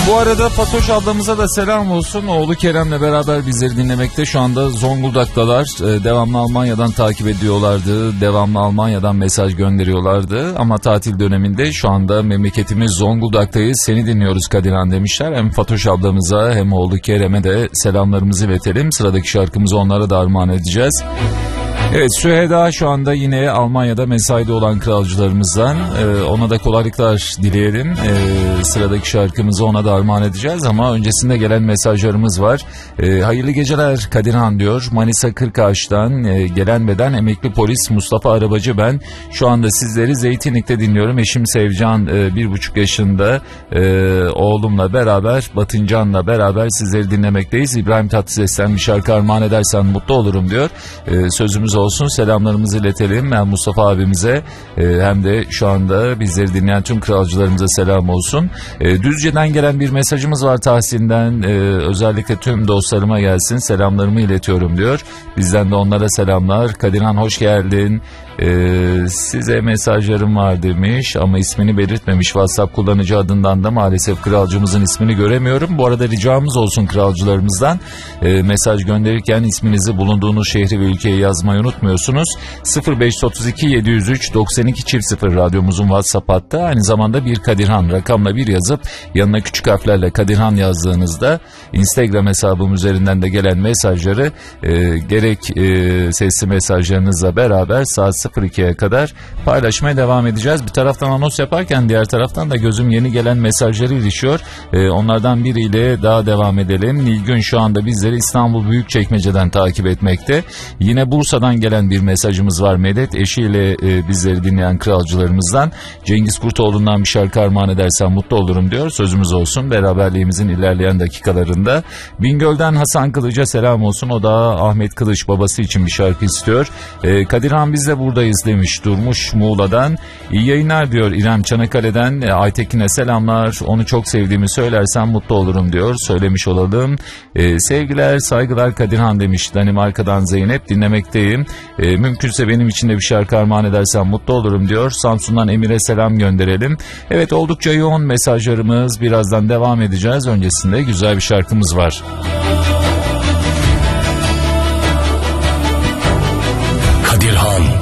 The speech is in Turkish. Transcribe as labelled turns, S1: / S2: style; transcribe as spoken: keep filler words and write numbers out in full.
S1: Bu arada Fatoş ablamıza da selam olsun. Oğlu Kerem'le beraber bizleri dinlemekte. Şu anda Zonguldak'talar. Ee, devamlı Almanya'dan takip ediyorlardı. Devamlı Almanya'dan mesaj gönderiyorlardı. Ama tatil döneminde şu anda memleketimiz Zonguldak'tayız. Seni dinliyoruz Kadirhan demişler. Hem Fatoş ablamıza hem oğlu Kerem'e de selamlarımızı iletelim. Sıradaki şarkımızı onlara da armağan edeceğiz. Evet, Süheda şu anda yine Almanya'da mesaide olan kralcılarımızdan. Ee, ona da kolaylıklar dileyelim. Ee, sıradaki şarkımızı ona da armağan edeceğiz ama öncesinde gelen mesajlarımız var. Ee, hayırlı geceler Kadirhan diyor. Manisa Kırkağaç'tan e, gelen beden emekli polis Mustafa Arabacı ben. Şu anda sizleri Zeytinlik'te dinliyorum. Eşim Sevcan e, bir buçuk yaşında e, oğlumla beraber, Batıncan'la beraber sizleri dinlemekteyiz. İbrahim Tatlıses'ten bir şarkı armağan edersen mutlu olurum diyor. E, sözümüz olsun, selamlarımızı iletelim hem Mustafa abimize e, hem de şu anda bizleri dinleyen tüm kralcılarımıza selam olsun. E, Düzce'den gelen bir mesajımız var Tahsin'den, e, özellikle tüm dostlarıma gelsin, selamlarımı iletiyorum diyor. Bizden de onlara selamlar. Kadirhan hoş geldin. Ee, size mesajlarım var demiş ama ismini belirtmemiş. WhatsApp kullanıcı adından da maalesef kralcımızın ismini göremiyorum. Bu arada ricamız olsun kralcılarımızdan, ee, mesaj gönderirken isminizi, bulunduğunuz şehri ve ülkeyi yazmayı unutmuyorsunuz. sıfır beş otuz iki yedi yüz üç doksan iki çift sıfır radyomuzun WhatsApp hattı. Aynı zamanda bir Kadirhan rakamla bir yazıp yanına küçük harflerle Kadirhan yazdığınızda Instagram hesabım üzerinden de gelen mesajları e, gerek e, sesli mesajlarınızla beraber saat sıfır ikiye kadar paylaşmaya devam edeceğiz. Bir taraftan anons yaparken diğer taraftan da gözüm yeni gelen mesajları ilişiyor. Ee, onlardan biriyle daha devam edelim. Nilgün şu anda bizleri İstanbul Büyükçekmece'den takip etmekte. Yine Bursa'dan gelen bir mesajımız var. Medet eşiyle e, bizleri dinleyen kralcılarımızdan. Cengiz Kurtoğlu'ndan bir şarkı armağan edersen mutlu olurum diyor. Sözümüz olsun beraberliğimizin ilerleyen dakikalarında. Bingöl'den Hasan Kılıç'a selam olsun. O da Ahmet Kılıç babası için bir şarkı istiyor. Ee, Kadirhan biz de buradayız demiş Durmuş Muğla'dan. İyi yayınlar diyor İrem Çanakkale'den. E, Aytekin'e selamlar. Onu çok sevdiğimi söylersen mutlu olurum diyor. Söylemiş olalım. E, sevgiler saygılar Kadirhan demiş Danimarka'dan Zeynep. Dinlemekteyim. E, mümkünse benim için de bir şarkı armağan edersen mutlu olurum diyor. Samsun'dan Emir'e selam gönderelim. Evet, oldukça yoğun mesajlarımız. Birazdan devam edeceğiz. Öncesinde güzel bir şarkımız var.